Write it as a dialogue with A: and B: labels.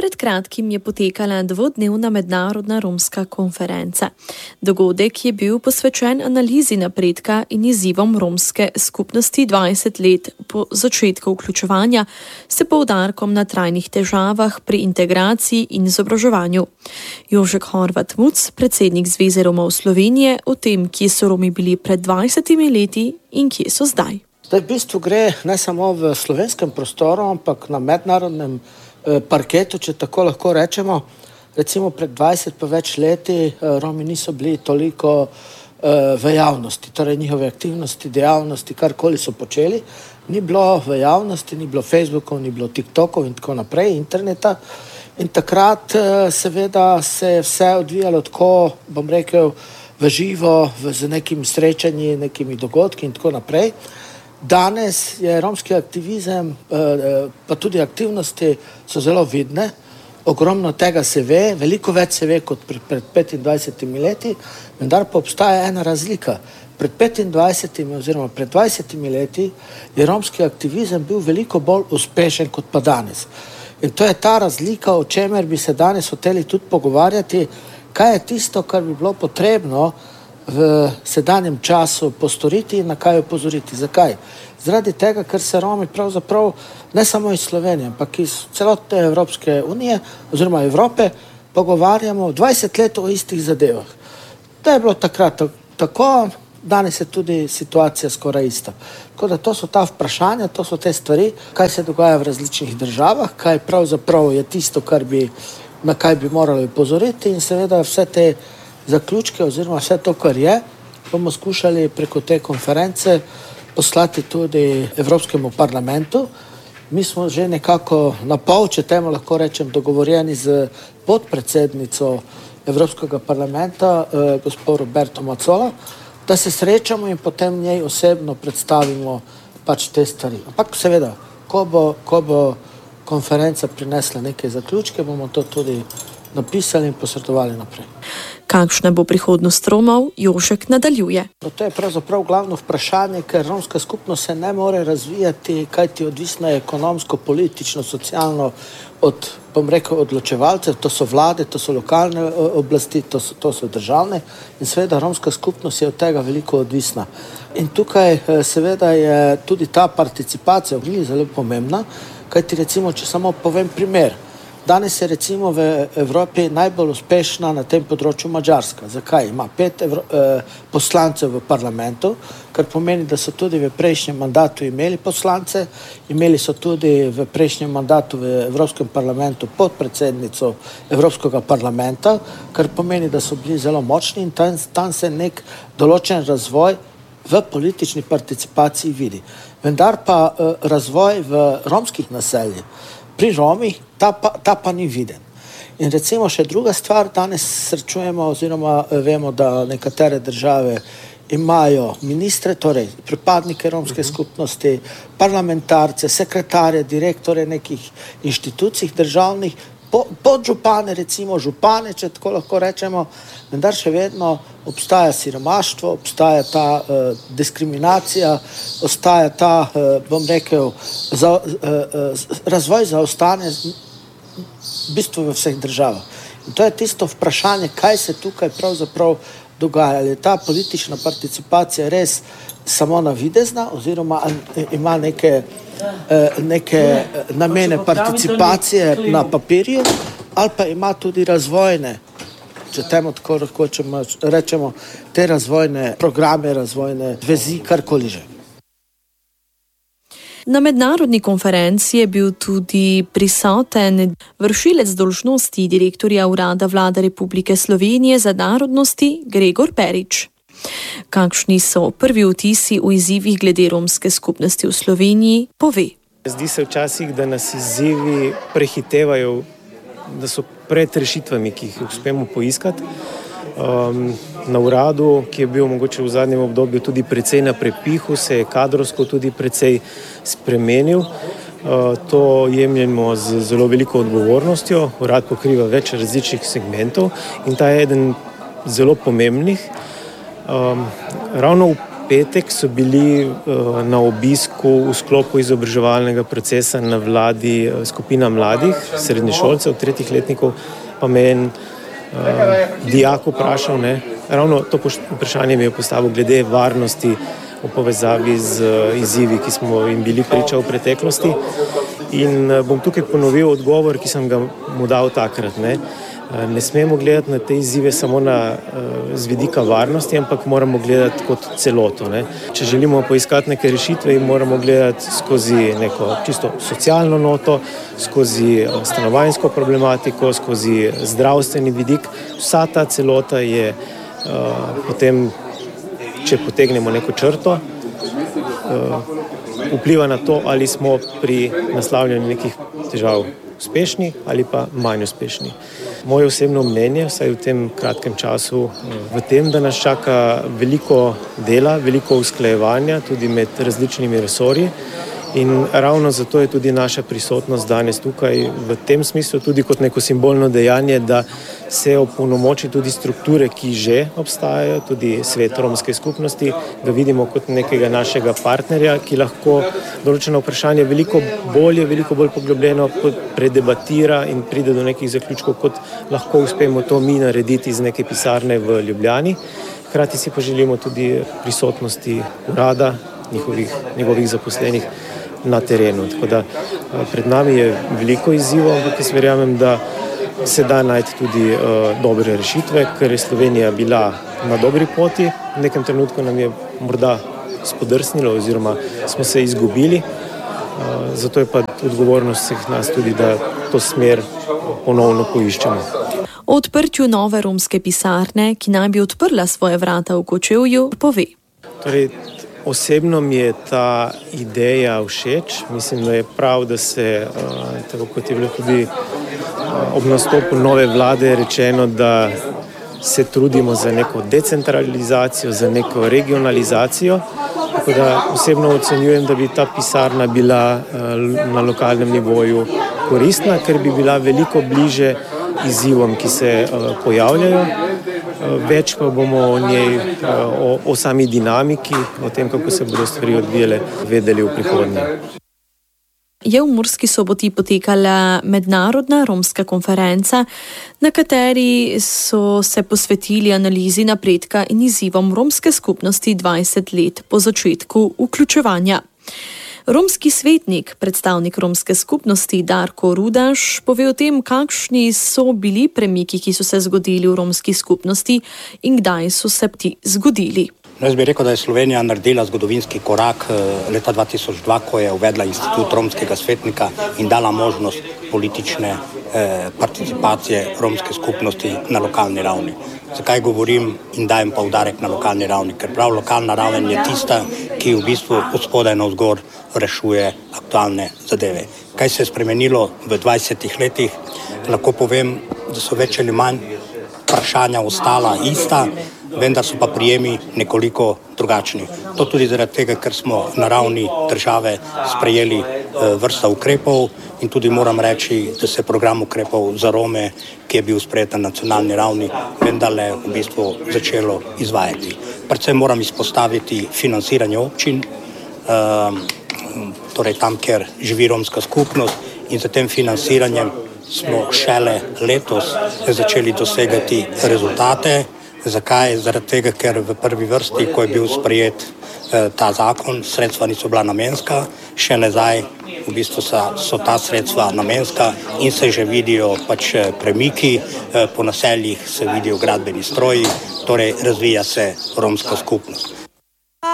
A: Pred kratkim je potekala dvodnevna mednarodna romska konferenca. Dogodek je bil posvečen analizi napredka in izzivom romske skupnosti 20 let po začetku vključevanja, s poudarkom na trajnih težavah pri integraciji in izobraževanju. Jožek Horvat-Muc, predsednik Zveze Romov Slovenije, o tem, kje so Romi bili pred 20 leti in kje so zdaj.
B: Zdaj v bistvu gre ne samo v slovenskem prostoru, ampak na mednarodnem parketu, če tako lahko rečemo. Recimo pred 20 pa več leti Romi niso bili toliko v javnosti, torej njihove aktivnosti, dejavnosti, karkoli so počeli. Ni bilo v javnosti, ni bilo Facebookov, ni bilo TikTokov in tako naprej, interneta. In takrat seveda se je vse odvijalo tako, bom rekel, v živo, z nekimi srečanji, nekimi dogodki in tako naprej. Danes je romski aktivizem, pa tudi aktivnosti so zelo vidne, ogromno tega se ve, veliko več se ve kot pred 25 leti, vendar pa obstaja ena razlika. Pred 25 oziroma pred 20 leti je romski aktivizem bil veliko bolj uspešen kot pa danes. In to je ta razlika, o čemer bi se danes hoteli tudi pogovarjati, kaj je tisto, kar bi bilo potrebno v sedanjem času postoriti in na kaj opozoriti. Zakaj? Zaradi tega, ker se Romi pravzaprav ne samo iz Slovenije, ampak iz celotne Evropske unije oziroma Evrope pogovarjamo 20 let o istih zadevah. Da je bilo takrat tako, danes je tudi situacija skoraj ista. Tako da to so ta vprašanja, to so te stvari, kaj se dogaja v različnih državah, kaj pravzaprav je tisto, na kaj bi morali opozoriti in seveda vse te zaključke oziroma vse to, kar je, bomo skušali preko te konference poslati tudi Evropskemu parlamentu. Mi smo že nekako na pol, če temu lahko rečem, dogovorjeni z podpredsednico Evropskega parlamenta, gospod Roberto Mazzola, da se srečamo in potem njej osebno predstavimo pač te stvari. Ampak seveda, ko bo konferenca prinesla neke zaključke, bomo to tudi napisali in posredovali naprej.
A: Kakšna bo prihodnost Romov, Jožek nadaljuje.
B: To je pravzaprav glavno vprašanje, ker romska skupnost se ne more razvijati, kajti odvisna je ekonomsko, politično, socialno od, bom rekel, odločevalcev, to so vlade, to so lokalne oblasti, to so državne in seveda romska skupnost je od tega veliko odvisna. In tukaj seveda je tudi ta participacija zelo pomembna, kajti recimo, če samo povem primer, danes je recimo v Evropi najbolj uspešna na tem področju Madžarska. Zakaj? Ima 5 poslancev v parlamentu, kar pomeni, da so tudi v prejšnjem mandatu imeli poslance, imeli so tudi v prejšnjem mandatu v Evropskem parlamentu podpredsednico Evropskega parlamenta, kar pomeni, da so bili zelo močni in tam se nek določen razvoj v politični participaciji vidi. Vendar pa razvoj v romskih naseljih pri Romih, ta pa ni viden. In recimo še druga stvar, danes srečujemo oziroma vemo, da nekatere države imajo ministre, torej pripadnike romske skupnosti, parlamentarce, sekretarje, direktore nekih inštitucij državnih, podžupane, recimo župane, če tako lahko rečemo, vendar še vedno obstaja siromaštvo, obstaja ta diskriminacija, ostaja ta, bom rekel, razvoj zaostane v bistvu v vseh državah. In to je tisto vprašanje, kaj se tukaj pravzaprav dogaja. Ali je ta politična participacija res samo navidezna oziroma ima neke namene participacije na papirju ali pa ima tudi razvojne, če temu tako rečemo, te razvojne programe, razvojne vezi, karkoli že.
A: Na mednarodni konferenci je bil tudi prisoten vršilec dolžnosti direktorja Urada Vlade Republike Slovenije za narodnosti Gregor Perič. Kakšni so prvi vtisi o izzivih glede romske skupnosti v Sloveniji, pove.
C: Zdi se včasih, da nas izzivi prehitevajo, da so pred rešitvami, ki jih uspemo poiskati. Na uradu, ki je bil mogoče v zadnjem obdobju tudi precej na prepihu, se je kadrovsko tudi precej spremenil. To jemljemo z zelo veliko odgovornostjo. Urad pokriva več različnih segmentov in ta je eden zelo pomembnih. Ravno v petek so bili na obisku v sklopu izobraževalnega procesa na vladi skupina mladih, srednješolcev, tretjih letnikov, pa me en dijak vprašal, ravno to vprašanje mi je postavil glede varnosti v povezavi z izzivi, ki smo jim bili priča v preteklosti. In bom tukaj ponovil odgovor, ki sem ga mu dal takrat. Ne smemo gledati na te izzive samo z vidika varnosti, ampak moramo gledati kot celoto. Če želimo poiskati neke rešitve, moramo gledati skozi neko čisto socialno noto, skozi stanovanjsko problematiko, skozi zdravstveni vidik. Vsa ta celota je potem, če potegnemo neko črto, vpliva na to, ali smo pri naslavljanju nekih težav uspešni ali pa manj uspešni. Moje osebno mnenje, vsaj v tem kratkem času, v tem, da nas čaka veliko dela, veliko usklajevanja tudi med različnimi resorji in ravno zato je tudi naša prisotnost danes tukaj v tem smislu tudi kot neko simbolno dejanje, da se opolnomoči tudi strukture, ki že obstajajo, tudi svet romske skupnosti, da vidimo kot nekega našega partnerja, ki lahko določeno vprašanje veliko bolj poglobljeno predebatira in pride do nekih zaključkov, kot lahko uspemo to mi narediti iz neke pisarne v Ljubljani. Hkrati si pa želimo tudi prisotnosti urada, njegovih zaposlenih na terenu. Tako da pred nami je veliko izzivov, ampak jaz verjamem, da se da najti tudi dobre rešitve, ker je Slovenija bila na dobri poti. V nekem trenutku nam je morda spodrsnilo oziroma smo se izgubili. Zato je pa odgovornost vseh nas tudi, da to smer ponovno poiščemo.
A: O odprtju nove romske pisarne, ki naj bi odprla svoje vrata v Kočevju, pove.
C: Osebno mi je ta ideja všeč. Mislim, da je prav, da se, tako kot je bilo tudi ob nastopu nove vlade rečeno, da se trudimo za neko decentralizacijo, za neko regionalizacijo. Tako da osebno ocenjujem, da bi ta pisarna bila na lokalnem nivoju koristna, ker bi bila veliko bliže izzivom, ki se pojavljajo. Več pa bomo o njej, o sami dinamiki, o tem, kako se bodo stvari odvijale, vedeli v prihodnje.
A: Je v Murski Soboti potekala mednarodna romska konferenca, na kateri so se posvetili analizi napredka in izzivom romske skupnosti 20 let po začetku vključevanja. Romski svetnik, predstavnik romske skupnosti Darko Rudaš, pove o tem, kakšni so bili premiki, ki so se zgodili v romski skupnosti in kdaj so se ti zgodili.
D: Jaz bi rekel, da je Slovenija naredila zgodovinski korak leta 2002, ko je uvedla institut romskega svetnika in dala možnost politične participacije romske skupnosti na lokalni ravni. Zakaj govorim in dajem poudarek na lokalni ravni? Ker prav lokalna raven je tista, ki v bistvu od spodaj navzgor rešuje aktualne zadeve. Kaj se je spremenilo v 20 letih? Lahko povem, da so več ali manj vprašanja ostala ista, vendar so pa prijemi nekoliko drugačni. To tudi zaradi tega, ker smo na ravni države sprejeli vrsta ukrepov in tudi moram reči, da se program ukrepov za Rome, ki je bil sprejet na nacionalni ravni, vendarle v bistvu začelo izvajati. Predvsem moram izpostaviti financiranje občin, torej tam, kjer živi romska skupnost, in za tem financiranjem smo šele letos začeli dosegati rezultate. Zakaj? Zaradi tega, ker v prvi vrsti, ko je bil sprejet ta zakon, sredstva niso bila namenska, še nazaj v bistvu so ta sredstva namenska in se že vidijo premiki, po naseljih se vidijo gradbeni stroji, torej razvija se romska skupnost.